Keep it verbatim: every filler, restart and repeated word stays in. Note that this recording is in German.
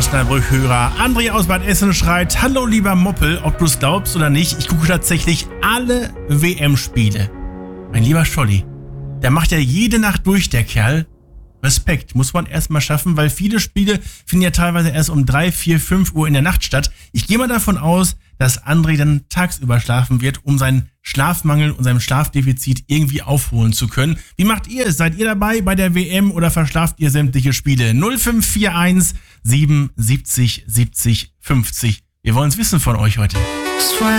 Osnabrück-Hörer. André aus Bad Essen schreibt: Hallo lieber Moppel, ob du es glaubst oder nicht, ich gucke tatsächlich alle W M-Spiele. Mein lieber Scholli, der macht ja jede Nacht durch, der Kerl. Respekt, muss man erstmal schaffen, weil viele Spiele finden ja teilweise erst um drei, vier, fünf Uhr in der Nacht statt. Ich gehe mal davon aus, dass André dann tagsüber schlafen wird, um seinen Schlafmangel und seinem Schlafdefizit irgendwie aufholen zu können. Wie macht ihr es? Seid ihr dabei bei der W M oder verschlaft ihr sämtliche Spiele? null fünf vier eins sieben siebzig siebzig fünfzig. Wir wollen es wissen von euch heute.